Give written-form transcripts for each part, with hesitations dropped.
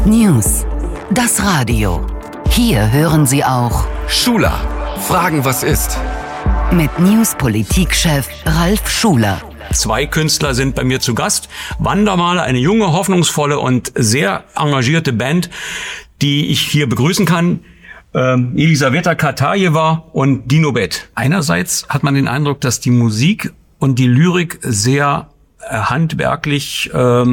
News. Das Radio. Hier hören Sie auch Schuler. Fragen, was ist? Mit News-Politikchef Ralf Schuler. 2 Künstler sind bei mir zu Gast. Wandermaler, eine junge, hoffnungsvolle und sehr engagierte Band, die ich hier begrüßen kann. Elisaveta Katajewa und Dino Bett. Einerseits hat man den Eindruck, dass die Musik und die Lyrik sehr handwerklich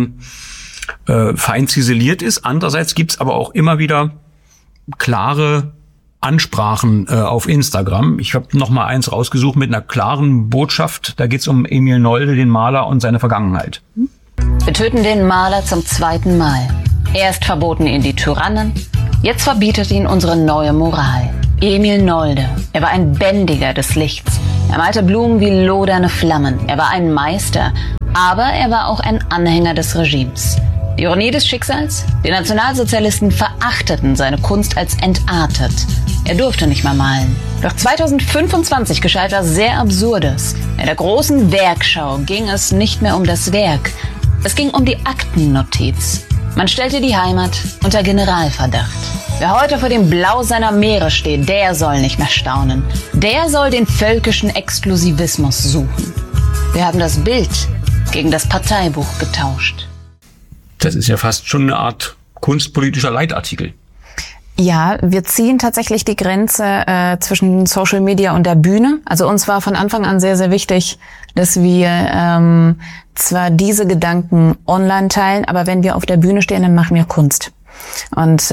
fein ziseliert ist. Andererseits gibt's aber auch immer wieder klare Ansprachen auf Instagram. Ich habe noch mal eins rausgesucht mit einer klaren Botschaft. Da geht's um Emil Nolde, den Maler, und seine Vergangenheit. Wir töten den Maler zum 2. Mal. Erst verboten ihn die Tyrannen, jetzt verbietet ihn unsere neue Moral. Emil Nolde, er war ein Bändiger des Lichts. Er malte Blumen wie lodernde Flammen. Er war ein Meister, aber er war auch ein Anhänger des Regimes. Die Ironie des Schicksals? Die Nationalsozialisten verachteten seine Kunst als entartet. Er durfte nicht mehr malen. Doch 2025 geschah etwas sehr Absurdes. In der großen Werkschau ging es nicht mehr um das Werk. Es ging um die Aktennotiz. Man stellte die Heimat unter Generalverdacht. Wer heute vor dem Blau seiner Meere steht, der soll nicht mehr staunen. Der soll den völkischen Exklusivismus suchen. Wir haben das Bild gegen das Parteibuch getauscht. Das ist ja fast schon eine Art kunstpolitischer Leitartikel. Ja, wir ziehen tatsächlich die Grenze zwischen Social Media und der Bühne. Also uns war von Anfang an sehr, sehr wichtig, dass wir zwar diese Gedanken online teilen, aber wenn wir auf der Bühne stehen, dann machen wir Kunst. Und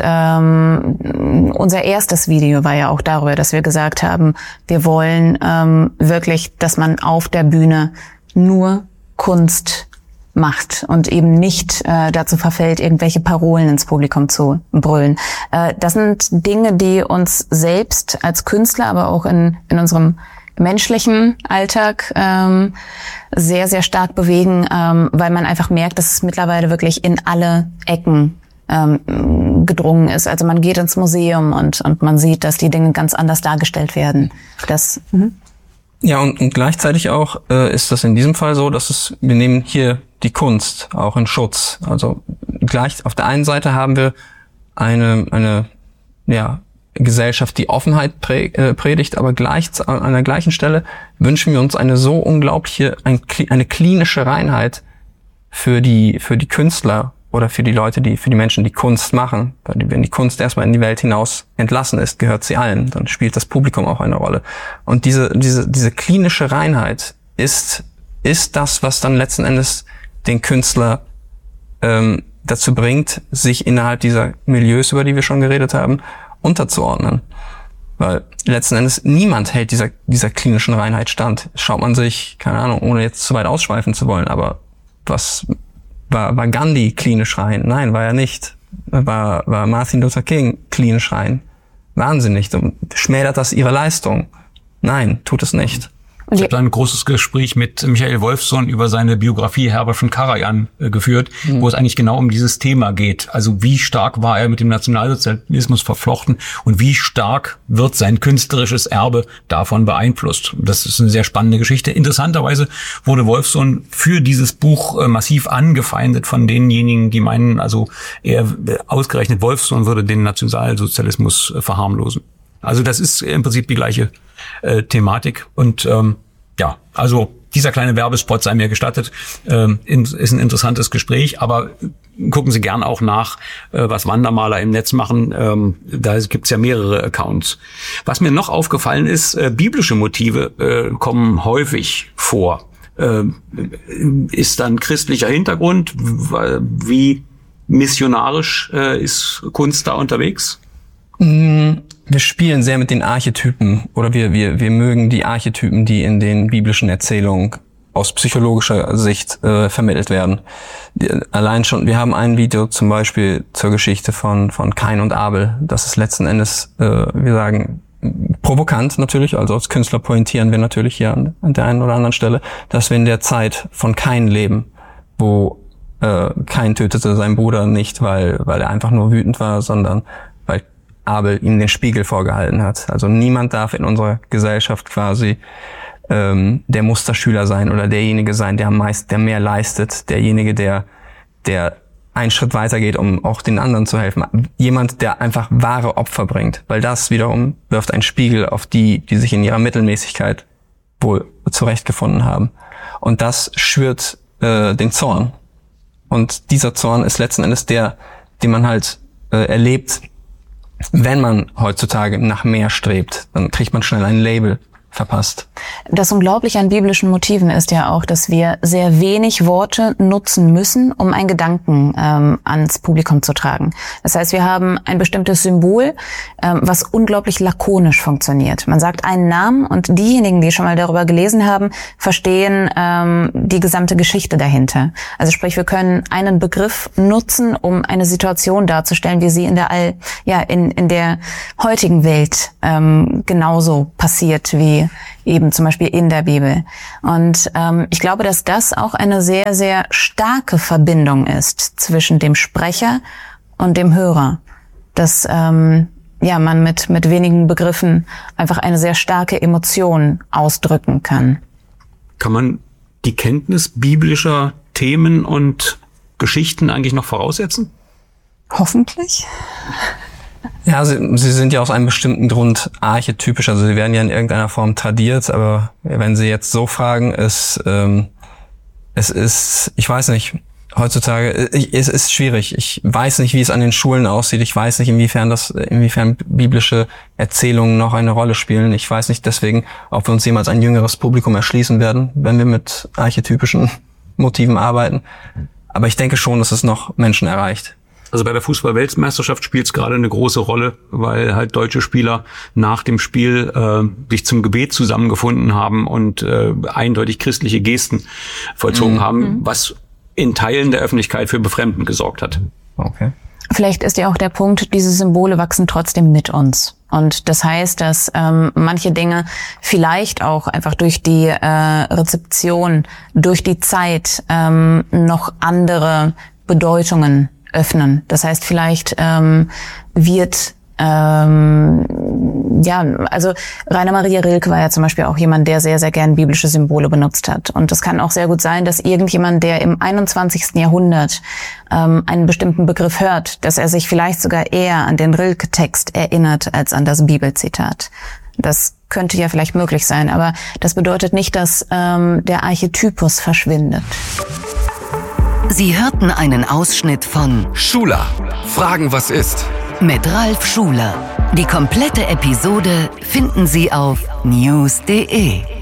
unser erstes Video war ja auch darüber, dass wir gesagt haben, wir wollen wirklich, dass man auf der Bühne nur Kunst macht und eben nicht dazu verfällt, irgendwelche Parolen ins Publikum zu brüllen. Das sind Dinge, die uns selbst als Künstler, aber auch in unserem menschlichen Alltag sehr, sehr stark bewegen, weil man einfach merkt, dass es mittlerweile wirklich in alle Ecken gedrungen ist. Also man geht ins Museum und man sieht, dass die Dinge ganz anders dargestellt werden. Ja, und gleichzeitig auch ist das in diesem Fall so, dass wir nehmen hier die Kunst auch in Schutz. Also gleich auf der einen Seite haben wir eine Gesellschaft, die Offenheit predigt, aber an der gleichen Stelle wünschen wir uns eine so unglaubliche, eine klinische Reinheit für die Künstler oder für die Leute, für die Menschen, die Kunst machen. Weil wenn die Kunst erstmal in die Welt hinaus entlassen ist, gehört sie allen. Dann spielt das Publikum auch eine Rolle. Und diese klinische Reinheit ist das, was dann letzten Endes den Künstler dazu bringt, sich innerhalb dieser Milieus, über die wir schon geredet haben, unterzuordnen. Weil letzten Endes niemand hält dieser klinischen Reinheit stand. Schaut man sich, keine Ahnung, ohne jetzt zu weit ausschweifen zu wollen, aber war Gandhi klinisch rein? Nein, war er nicht. War Martin Luther King klinisch rein? Wahnsinnig. Schmälert das ihre Leistung? Nein, tut es nicht. Ich habe ein großes Gespräch mit Michael Wolfsohn über seine Biografie Herbert von Karajan geführt, wo es eigentlich genau um dieses Thema geht. Also wie stark war er mit dem Nationalsozialismus verflochten und wie stark wird sein künstlerisches Erbe davon beeinflusst. Das ist eine sehr spannende Geschichte. Interessanterweise wurde Wolfsohn für dieses Buch massiv angefeindet von denjenigen, die meinen, also er ausgerechnet Wolfsohn würde den Nationalsozialismus verharmlosen. Also das ist im Prinzip die gleiche Thematik. Und also dieser kleine Werbespot sei mir gestattet, ist ein interessantes Gespräch, aber gucken Sie gern auch nach, was Wandermaler im Netz machen. Da gibt's ja mehrere Accounts. Was mir noch aufgefallen ist, biblische Motive kommen häufig vor. Ist dann christlicher Hintergrund? Wie missionarisch ist Kunst da unterwegs? Wir spielen sehr mit den Archetypen oder wir mögen die Archetypen, die in den biblischen Erzählungen aus psychologischer Sicht vermittelt werden. Allein schon, wir haben ein Video zum Beispiel zur Geschichte von Kain und Abel. Das ist letzten Endes, wir sagen, provokant natürlich, also als Künstler pointieren wir natürlich hier an der einen oder anderen Stelle, dass wir in der Zeit von Kain leben, wo Kain tötete seinen Bruder nicht, weil er einfach nur wütend war, sondern weil Abel ihm den Spiegel vorgehalten hat. Also niemand darf in unserer Gesellschaft quasi der Musterschüler sein oder derjenige sein, der mehr leistet, derjenige, der einen Schritt weiter geht, um auch den anderen zu helfen. Jemand, der einfach wahre Opfer bringt. Weil das wiederum wirft einen Spiegel auf die sich in ihrer Mittelmäßigkeit wohl zurechtgefunden haben. Und das schürt den Zorn. Und dieser Zorn ist letzten Endes der, den man halt erlebt, wenn man heutzutage nach mehr strebt. Dann kriegt man schnell ein Label verpasst. Das Unglaubliche an biblischen Motiven ist ja auch, dass wir sehr wenig Worte nutzen müssen, um einen Gedanken ans Publikum zu tragen. Das heißt, wir haben ein bestimmtes Symbol, was unglaublich lakonisch funktioniert. Man sagt einen Namen und diejenigen, die schon mal darüber gelesen haben, verstehen die gesamte Geschichte dahinter. Also sprich, wir können einen Begriff nutzen, um eine Situation darzustellen, wie sie in der heutigen Welt genauso passiert wie eben zum Beispiel in der Bibel. Und ich glaube, dass das auch eine sehr, sehr starke Verbindung ist zwischen dem Sprecher und dem Hörer. Dass man mit wenigen Begriffen einfach eine sehr starke Emotion ausdrücken kann. Kann man die Kenntnis biblischer Themen und Geschichten eigentlich noch voraussetzen? Hoffentlich. Ja, sie sind ja aus einem bestimmten Grund archetypisch, also sie werden ja in irgendeiner Form tradiert, aber wenn Sie jetzt so fragen, es ist, ich weiß nicht, heutzutage, es ist schwierig. Ich weiß nicht, wie es an den Schulen aussieht. Ich weiß nicht, inwiefern biblische Erzählungen noch eine Rolle spielen. Ich weiß nicht deswegen, ob wir uns jemals ein jüngeres Publikum erschließen werden, wenn wir mit archetypischen Motiven arbeiten. Aber ich denke schon, dass es noch Menschen erreicht. Also bei der Fußball-Weltmeisterschaft spielt es gerade eine große Rolle, weil halt deutsche Spieler nach dem Spiel sich zum Gebet zusammengefunden haben und eindeutig christliche Gesten vollzogen haben, was in Teilen der Öffentlichkeit für Befremden gesorgt hat. Okay. Vielleicht ist ja auch der Punkt, diese Symbole wachsen trotzdem mit uns. Und das heißt, dass manche Dinge vielleicht auch einfach durch die Rezeption, durch die Zeit noch andere Bedeutungen öffnen. Das heißt, vielleicht wird also Rainer Maria Rilke war ja zum Beispiel auch jemand, der sehr, sehr gern biblische Symbole benutzt hat. Und es kann auch sehr gut sein, dass irgendjemand, der im 21. Jahrhundert einen bestimmten Begriff hört, dass er sich vielleicht sogar eher an den Rilke-Text erinnert als an das Bibelzitat. Das könnte ja vielleicht möglich sein, aber das bedeutet nicht, dass der Archetypus verschwindet. Sie hörten einen Ausschnitt von Schuler, Fragen, was ist? mit Ralf Schuler. Die komplette Episode finden Sie auf news.de.